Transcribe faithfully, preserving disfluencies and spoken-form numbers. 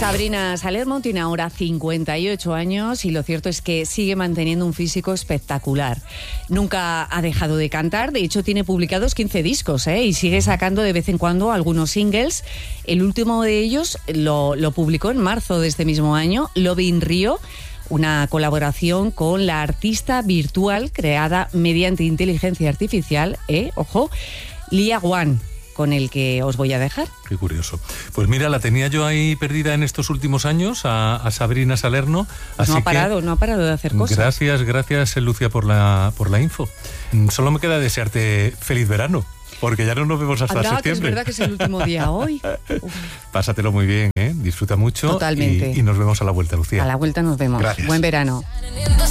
Sabrina Salerno tiene ahora cincuenta y ocho años y lo cierto es que sigue manteniendo un físico espectacular. Nunca ha dejado de cantar, de hecho tiene publicados quince discos, ¿eh? Y sigue sacando de vez en cuando algunos singles. El último de ellos lo, lo publicó en marzo de este mismo año, Love in Rio, una colaboración con la artista virtual creada mediante inteligencia artificial, ¿eh? Ojo, Lia Wan, con el que os voy a dejar. Qué curioso. Pues mira, la tenía yo ahí perdida en estos últimos años, a, a Sabrina Salerno. Pues así no ha parado, que, no ha parado de hacer cosas. Gracias, gracias, Lucia, por la, por la info. Solo me queda desearte feliz verano, porque ya no nos vemos hasta Habrá, septiembre. que es verdad que es el último día hoy. Uf. Pásatelo muy bien, ¿eh? Disfruta mucho. Totalmente. Y, y nos vemos a la vuelta, Lucía. A la vuelta nos vemos. Gracias. Buen verano.